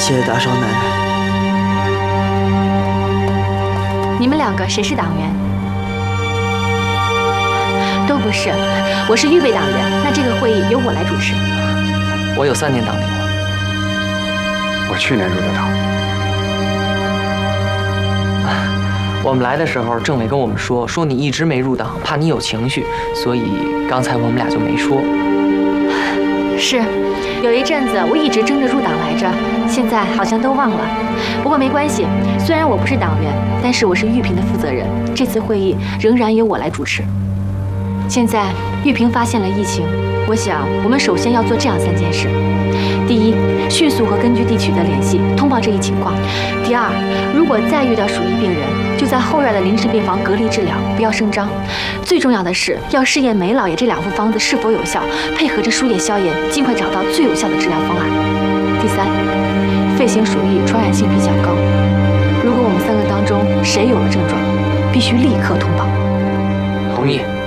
谢谢大少奶奶。 你们两个谁是党员？都不是，我是预备党员。那这个会议由我来主持。 我有3年党龄了。 我去年入的党。 我们来的时候，政委跟我们说你一直没入党，怕你有情绪，所以刚才我们俩就没说。 是，有一阵子我一直争着入党来着，现在好像都忘了。不过没关系，虽然我不是党员，但是我是玉屏的负责人，这次会议仍然由我来主持。现在玉屏发现了疫情，我想我们首先要做这样3件事：第一，迅速和根据地取得联系，通报这一情况；第二，如果再遇到鼠疫病人，就在后院的临时病房隔离治疗，不要声张。最重要的是要试验梅老爷这2副方子是否有效，配合着输液消炎，尽快找到最有效的治疗方案。第三，肺型鼠疫传染性比较高，如果我们3个当中谁有了症状，必须立刻通报。 同意。